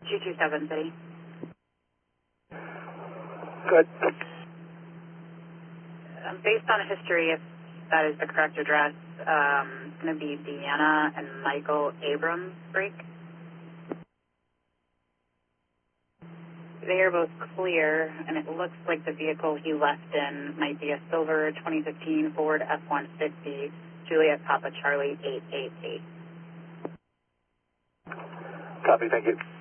227 City. Good. Based on history, if that is the correct address, it's going to be Deanna and Michael Abrams break. They are both clear, and it looks like the vehicle he left in might be a silver 2015 Ford F-150, Juliet Papa Charlie 888. Copy, thank you.